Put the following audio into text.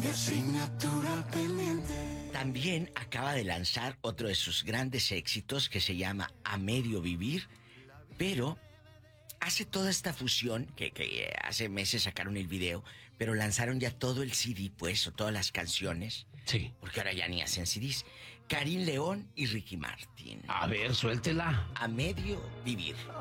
de asignatura pendiente. También acaba de lanzar otro de sus grandes éxitos que se llama A Medio Vivir, pero hace toda esta fusión, que hace meses sacaron el video, pero lanzaron ya todo el CD, pues, o todas las canciones. Sí. Porque ahora ya ni hacen CDs. Karim León y Ricky Martin. A ver, suéltela. A Medio Vivir.